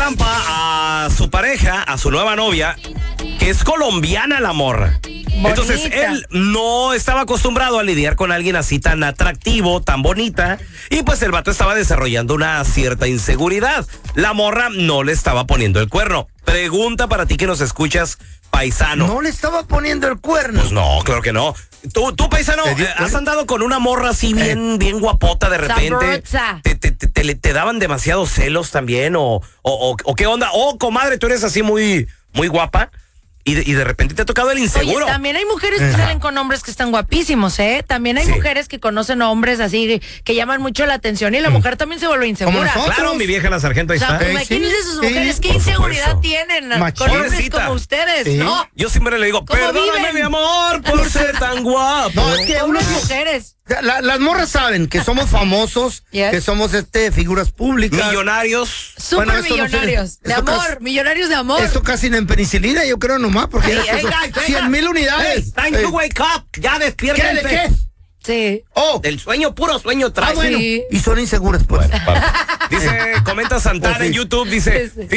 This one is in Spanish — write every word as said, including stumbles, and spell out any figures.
trampa a su pareja, a su nueva novia, que es colombiana la morra. Bonita. Entonces él no estaba acostumbrado a lidiar con alguien así tan atractivo, tan bonita, y pues el vato estaba desarrollando una cierta inseguridad. La morra no le estaba poniendo el cuerno. Pregunta para ti que nos escuchas, paisano. No le estaba poniendo el cuerno. Pues no, claro que no. Tú, tú paisano, eh, ¿has andado con una morra así bien, bien guapota de repente? Sabrosa. ¿Te, te, te, te, te daban demasiados celos también? ¿O, o, o, o qué onda? Oh, comadre, tú eres así muy, muy guapa. Y de, y de repente te ha tocado el inseguro. Oye, también hay mujeres que salen con hombres que están guapísimos, ¿eh? También hay Sí. mujeres que conocen hombres así que llaman mucho la atención y la mujer también se vuelve insegura. nosotros. Claro, mi vieja la sargento, ahí O sea, está. pues, Ey, imagínense sí, sus sí, mujeres qué por inseguridad supuesto. tienen Machín. con hombres Pobrecita. como ustedes, Sí. ¿no? Yo siempre le digo, ¿Cómo perdóname, viven? mi amor, por ser tan guapo. No, es que Pobres uno- mujeres. La- las morras saben que somos famosos, Yes. que somos este figuras públicas. Millonarios. Súper Bueno, eso no sé. millonarios. De Eso amor, casi- millonarios de amor. Esto casi en penicilina, yo creo nomás, porque Hey, hey, guys, venga. cien mil unidades. Time Ey, to wake up. Ya ¿Qué? ¿De despiértense. qué? Sí. Oh, Del sueño, puro sueño trae. ah, bueno. Sí. Y son inseguras, pues. Dice, comenta Santana Oh, sí. en YouTube, dice, Sí, sí.